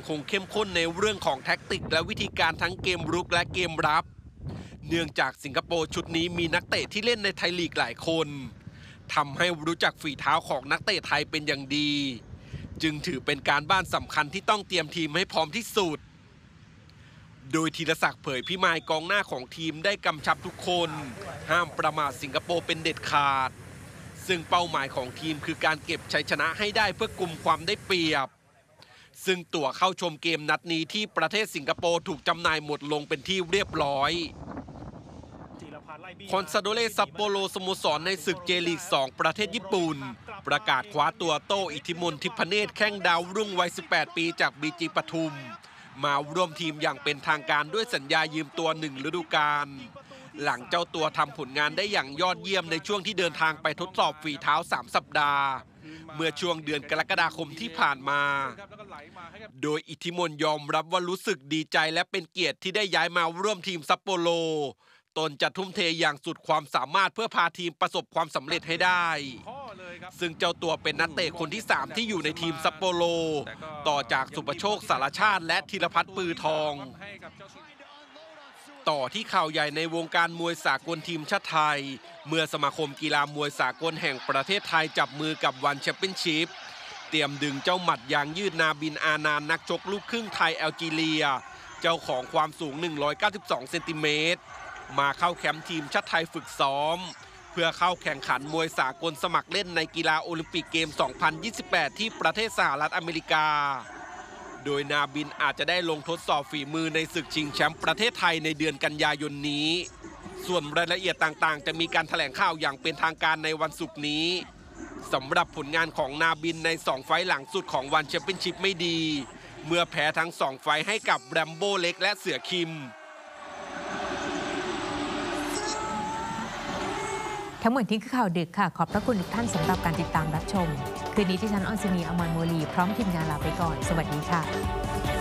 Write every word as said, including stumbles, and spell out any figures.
คงเข้มข้นในเรื่องของแท็กติกและวิธีการทั้งเกมรุกและเกมรับเนื่องจากสิงคโปร์ชุดนี้มีนักเตะที่เล่นในไทยลีกหลายคนทำให้รู้จักฝีเท้าของนักเตะไทยเป็นอย่างดีจึงถือเป็นการบ้านสำคัญที่ต้องเตรียมทีมให้พร้อมที่สุดโดยธีรศักดิ์เผยพิมายกองหน้าของทีมได้กำชับทุกคนห้ามประมาทสิงคโปร์เป็นเด็ดขาดซึ่งเป้าหมายของทีมคือการเก็บชัยชนะให้ได้เพื่อกุมความได้เปรียบซึ่งตั๋วเข้าชมเกมนัดนี้ที่ประเทศสิงคโปร์ถูกจำหน่ายหมดลงเป็นที่เรียบร้อยคอนซาโดเลซัปโปโรสโมสรในศึกเจลีกสองประเทศญี่ปุ่นประกาศคว้าตัวโต้อิทธิมนต์ทิพเนศแข้งดาวรุ่งวัยสิบแปดปีจากบีจีปทุมมาร่วมทีมอย่างเป็นทางการด้วยสัญญายืมตัวหนึ่งฤดูกาลหลังเจ้าตัวทำผลงานได้อย่างยอดเยี่ยมในช่วงที่เดินทางไปทดสอบฝีเท้าสามสัปดาห์เมื่อช่วงเดือนกรกฎาคมที่ผ่านมาโดยอิทธิมนต์ยอมรับว่ารู้สึกดีใจและเป็นเกียรติที่ได้ย้ายมาร่วมทีมซัปโปโรตนจะทุ่มเทอย่างสุดความสามารถเพื่อพาทีมประสบความสำเร็จให้ได้ซึ่งเจ้าตัวเป็นนักเตะคนที่สามที่อยู่ในทีมซัปโปโรต่อจากสุภโชคสารชาติและธีรพัฒน์ปือทองต่อที่ข่าวใหญ่ในวงการมวยสากลทีมชาติไทยเมื่อสมาคมกีฬามวยสากลแห่งประเทศไทยจับมือกับวันแชมเปี้ยนชิพเตรียมดึงเจ้าหมัดยางยืดนาบินอานานนักชกลูกครึ่งไทยแอลจีเรียเจ้าของความสูงหนึ่งร้อยเก้าสิบสองเซนติเมตรมาเข้าแคมป์ทีมชาติไทยฝึกซ้อมเพื่อเข้าแข่งขันมวยสากลสมัครเล่นในกีฬาโอลิมปิกเกม สองพันยี่สิบแปด ที่ประเทศสหรัฐอเมริกาโดยนาบินอาจจะได้ลงทดสอบฝีมือในศึกชิงแชมป์ประเทศไทยในเดือนกันยายนนี้ส่วนรายละเอียดต่างๆจะมีการแถลงข่าวอย่างเป็นทางการในวันศุกร์นี้สำหรับผลงานของนาบินในสองไฟล์หลังสุดของวันแชมเปี้ยนชิพไม่ดีเมื่อแพ้ทั้งสองไฟล์ให้กับแรมโบ้เล็กและเสือคิมทั้งหมดนี้คือข่าวดึกค่ะขอบพระคุณทุกท่านสำหรับการติดตามรับชมคืนนี้ที่ฉันออนซินีอมรโมลีพร้อมทีมงานลาไปก่อนสวัสดีค่ะ